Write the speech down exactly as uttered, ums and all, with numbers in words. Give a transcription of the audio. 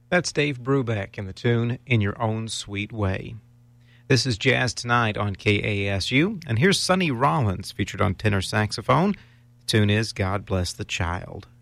That's Dave Brubeck in the tune In Your Own Sweet Way. This is Jazz Tonight on K A S U, and here's Sonny Rollins featured on tenor saxophone. The tune is God Bless the Child.